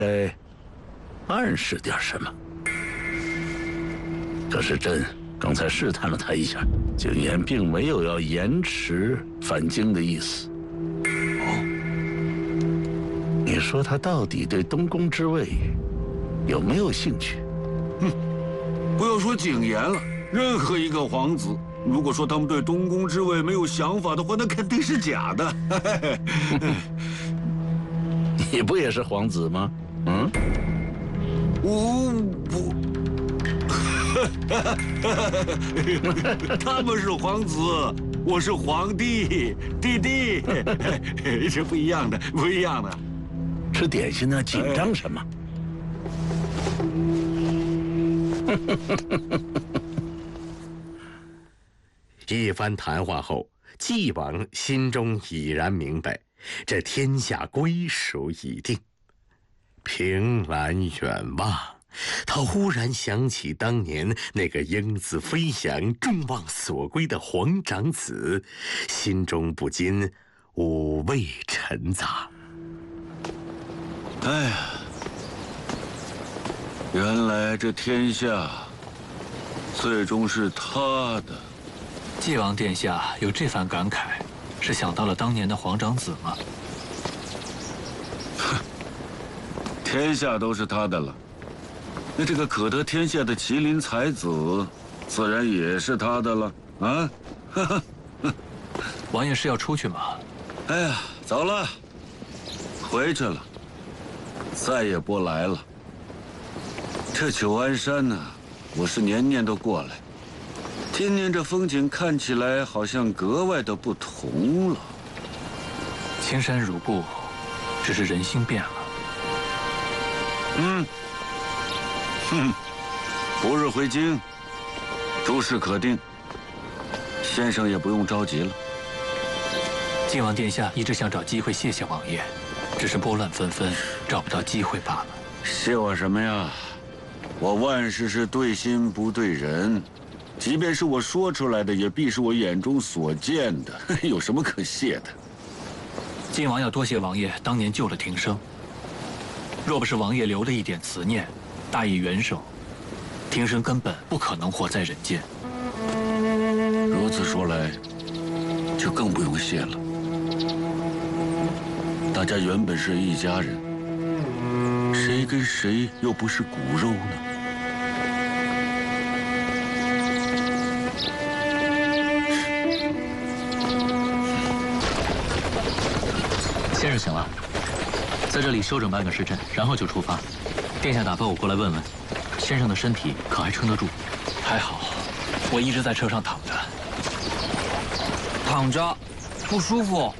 暗示点什么。可是朕刚才试探了他一下，景琰并没有要延迟返京的意思。你说他到底对东宫之位有没有兴趣？ 不要说景琰了，任何一个皇子，如果说他们对东宫之位没有想法的话，那肯定是假的。 你不也是皇子吗？ 他们是皇子，我是皇帝，弟，是不一样的，不一样的。 吃点心呢，紧张什么？ 一番谈话后，纪王心中已然明白，这天下归属已定。凭栏远望，他忽然想起当年那个英姿飞扬、众望所归的皇长子，心中不禁五味陈杂。 哎呀，原来这天下最终是他的。 纪王殿下有这番感慨，是想到了当年的皇长子吗？ 天下都是他的了，那这个可得天下的麒麟才子，自然也是他的了啊！ 王爷是要出去吗？ 哎呀，走了，回去了，再也不来了。这九安山呢，我是年年都过来，今年这风景看起来好像格外的不同了。 青山如故，只是人心变了。 不日回京，诸事可定。先生也不用着急了。 晋王殿下一直想找机会谢谢王爷，只是拨乱纷纷，找不到机会罢了。 谢我什么呀？我万事是对心不对人，即便是我说出来的，也必是我眼中所见的，有什么可谢的？ 晋王要多谢王爷当年救了庭生，若不是王爷留了一点慈念，大义援手，庭生根本不可能活在人间。 如此说来，就更不用谢了。大家原本是一家人，谁跟谁又不是骨肉呢？ 先生醒了，在这里休整半个时辰，然后就出发。殿下打发我过来问问，先生的身体可还撑得住？还好，我一直在车上躺着。 躺着，不舒服。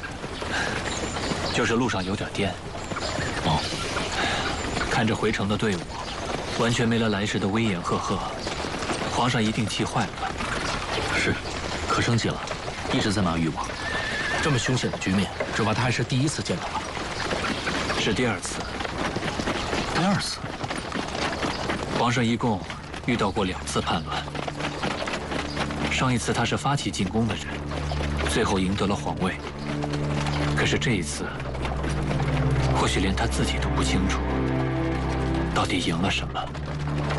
就是路上有点颠。哦，看着回城的队伍，完全没了来时的威严赫赫，皇上一定气坏了吧？是，可生气了，一直在骂誉王。这么凶险的局面，只怕他还是第一次见到吧？是第二次。第二次？皇上一共遇到过2次叛乱。上一次他是发起进攻的人，最后赢得了皇位。可是这一次，或许连他自己都不清楚，到底赢了什么。